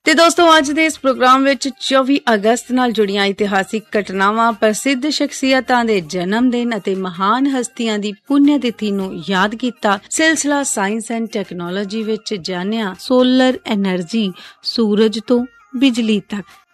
ਤੇ ਦੋਸਤੋ ਅੱਜ ਦੇ ਇਸ ਪ੍ਰੋਗਰਾਮ ਵਿੱਚ 24 ਅਗਸਤ ਨਾਲ ਜੁੜੀਆਂ ਇਤਿਹਾਸਿਕ ਘਟਨਾਵਾਂ, ਪ੍ਰਸਿੱਧ ਸ਼ਖਸੀਅਤਾਂ ਦੇ ਜਨਮ ਦਿਨ ਅਤੇ ਮਹਾਨ ਹਸਤੀਆਂ ਦੀ ਪੁੰਨਿਆ ਤਿਥੀ ਨੂੰ ਯਾਦ ਕੀਤਾ। ਸਿਲਸਿਲਾ ਸਾਇੰਸ ਐਂਡ ਟੈਕਨੋਲੋਜੀ ਵਿੱਚ ਜਾਣਿਆ ਸੋਲਰ ਐਨਰਜੀ, ਸੂਰਜ ਤੋਂ ਬਿਜਲੀ ਤੱਕ।